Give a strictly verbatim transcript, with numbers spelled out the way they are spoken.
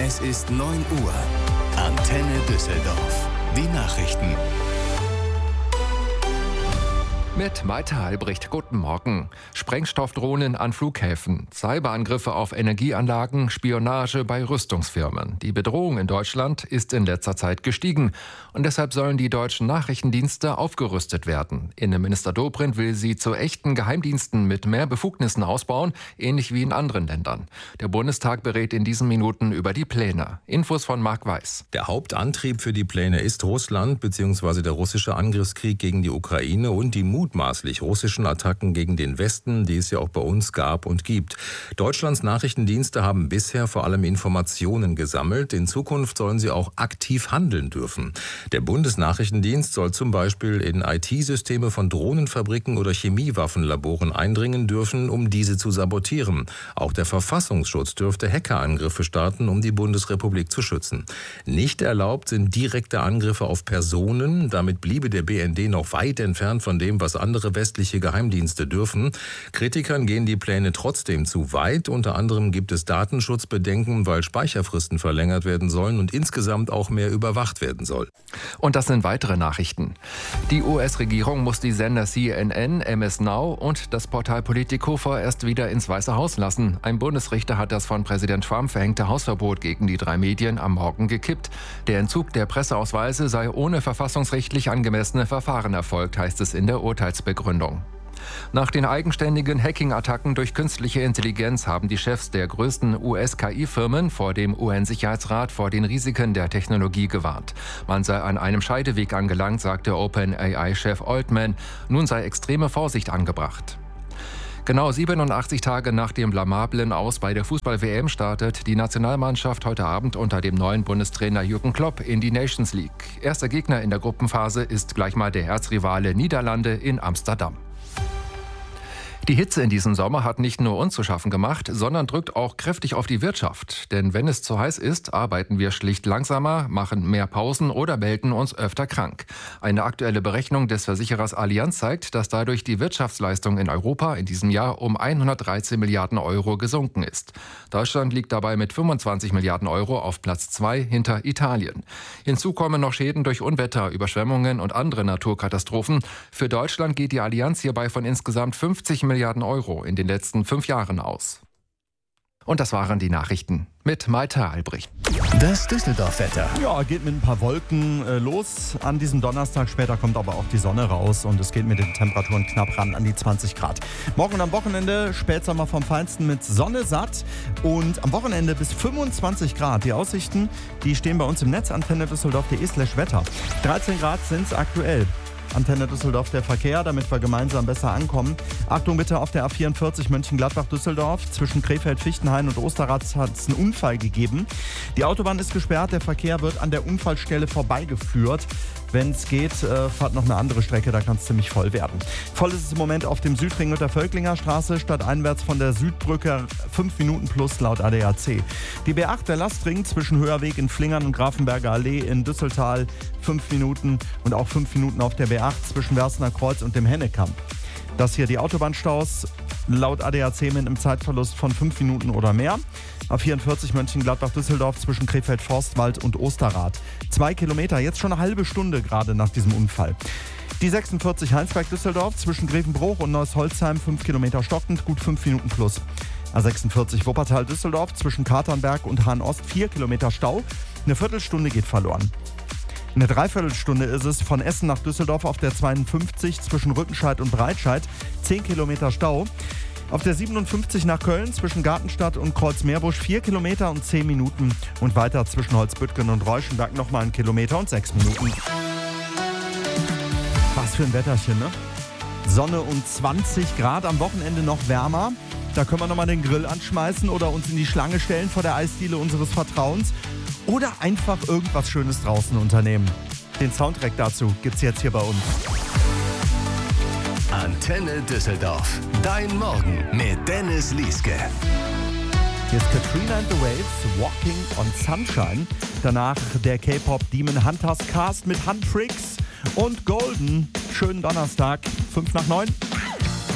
Es ist neun Uhr. Antenne Düsseldorf. Die Nachrichten. Mit Malte Albrecht, guten Morgen. Sprengstoffdrohnen an Flughäfen, Cyberangriffe auf Energieanlagen, Spionage bei Rüstungsfirmen. Die Bedrohung in Deutschland ist in letzter Zeit gestiegen. Und deshalb sollen die deutschen Nachrichtendienste aufgerüstet werden. Innenminister Dobrindt will sie zu echten Geheimdiensten mit mehr Befugnissen ausbauen, ähnlich wie in anderen Ländern. Der Bundestag berät in diesen Minuten über die Pläne. Infos von Marc Weiß. Der Hauptantrieb für die Pläne ist Russland bzw. der russische Angriffskrieg gegen die Ukraine und die mutmaßlich russischen Attacken gegen den Westen, die es ja auch bei uns gab und gibt. Deutschlands Nachrichtendienste haben bisher vor allem Informationen gesammelt. In Zukunft sollen sie auch aktiv handeln dürfen. Der Bundesnachrichtendienst soll zum Beispiel in I T-Systeme von Drohnenfabriken oder Chemiewaffenlaboren eindringen dürfen, um diese zu sabotieren. Auch der Verfassungsschutz dürfte Hackerangriffe starten, um die Bundesrepublik zu schützen. Nicht erlaubt sind direkte Angriffe auf Personen. Damit bliebe der B N D noch weit entfernt von dem, was andere westliche Geheimdienste dürfen. Kritikern gehen die Pläne trotzdem zu weit. Unter anderem gibt es Datenschutzbedenken, weil Speicherfristen verlängert werden sollen und insgesamt auch mehr überwacht werden soll. Und das sind weitere Nachrichten. Die U S-Regierung muss die Sender C N N, M S Now und das Portal Politico vorerst wieder ins Weiße Haus lassen. Ein Bundesrichter hat das von Präsident Trump verhängte Hausverbot gegen die drei Medien am Morgen gekippt. Der Entzug der Presseausweise sei ohne verfassungsrechtlich angemessene Verfahren erfolgt, heißt es in der Urteilsbegründung. Nach den eigenständigen Hacking-Attacken durch künstliche Intelligenz haben die Chefs der größten U S-K I-Firmen vor dem U N-Sicherheitsrat vor den Risiken der Technologie gewarnt. Man sei an einem Scheideweg angelangt, sagte OpenAI-Chef Altman. Nun sei extreme Vorsicht angebracht. Genau siebenundachtzig Tage nach dem blamablen Aus bei der Fußball-W M startet die Nationalmannschaft heute Abend unter dem neuen Bundestrainer Jürgen Klopp in die Nations League. Erster Gegner in der Gruppenphase ist gleich mal der Erzrivale Niederlande in Amsterdam. Die Hitze in diesem Sommer hat nicht nur uns zu schaffen gemacht, sondern drückt auch kräftig auf die Wirtschaft. Denn wenn es zu heiß ist, arbeiten wir schlicht langsamer, machen mehr Pausen oder melden uns öfter krank. Eine aktuelle Berechnung des Versicherers Allianz zeigt, dass dadurch die Wirtschaftsleistung in Europa in diesem Jahr um hundertdreizehn Milliarden Euro gesunken ist. Deutschland liegt dabei mit fünfundzwanzig Milliarden Euro auf Platz zwei hinter Italien. Hinzu kommen noch Schäden durch Unwetter, Überschwemmungen und andere Naturkatastrophen. Für Deutschland geht die Allianz hierbei von insgesamt fünfzig Milliarden Euro in den letzten fünf Jahren aus. Und das waren die Nachrichten mit Malte Albrecht. Das Düsseldorf-Wetter. Ja, geht mit ein paar Wolken äh, los an diesem Donnerstag. Später kommt aber auch die Sonne raus und es geht mit den Temperaturen knapp ran an die zwanzig Grad. Morgen und am Wochenende Spätsommer vom Feinsten mit Sonne satt und am Wochenende bis fünfundzwanzig Grad. Die Aussichten, die stehen bei uns im Netz antenne düsseldorf punkt de slash Wetter. dreizehn Grad sind es aktuell. Antenne Düsseldorf der Verkehr, damit wir gemeinsam besser ankommen. Achtung bitte auf der A vierundvierzig Mönchengladbach-Düsseldorf. Zwischen Krefeld-Fichtenhain und Osterrad hat es einen Unfall gegeben. Die Autobahn ist gesperrt, der Verkehr wird an der Unfallstelle vorbeigeführt. Wenn es geht, äh, fahrt noch eine andere Strecke, da kann es ziemlich voll werden. Voll ist es im Moment auf dem Südring und der Völklinger Straße, stadteinwärts von der Südbrücke fünf Minuten plus laut A D A C. Die B acht, der Lastring zwischen Höherweg in Flingern und Grafenberger Allee in Düsseltal fünf Minuten und auch fünf Minuten auf der B acht zwischen Wersener Kreuz und dem Hennekamp. Das hier die Autobahnstaus, laut A D A C mit einem Zeitverlust von fünf Minuten oder mehr. A vierundvierzig Mönchengladbach-Düsseldorf zwischen Krefeld-Forstwald und Osterrad. Zwei Kilometer, jetzt schon eine halbe Stunde gerade nach diesem Unfall. Die sechsundvierzig Heinsberg-Düsseldorf zwischen Grevenbruch und Neuss-Holzheim, fünf Kilometer stockend, gut fünf Minuten plus. A sechsundvierzig Wuppertal-Düsseldorf zwischen Katernberg und Hahn-Ost, vier Kilometer Stau. Eine Viertelstunde geht verloren. Eine Dreiviertelstunde ist es von Essen nach Düsseldorf auf der zweiundfünfzig zwischen Rüttenscheid und Breitscheid. zehn Kilometer Stau. Auf der siebenundfünfzig nach Köln zwischen Gartenstadt und Kreuzmeerbusch vier Kilometer und zehn Minuten. Und weiter zwischen Holzbüttgen und Reuschenberg nochmal einen Kilometer und sechs Minuten. Was für ein Wetterchen, ne? Sonne und zwanzig Grad, am Wochenende noch wärmer. Da können wir nochmal den Grill anschmeißen oder uns in die Schlange stellen vor der Eisdiele unseres Vertrauens. Oder einfach irgendwas Schönes draußen unternehmen. Den Soundtrack dazu gibt's jetzt hier bei uns. Antenne Düsseldorf. Dein Morgen mit Dennis Lieske. Hier ist Katrina and the Waves, Walking on Sunshine. Danach der K-Pop Demon Hunters Cast mit Huntrix und Golden. Schönen Donnerstag, fünf nach neun.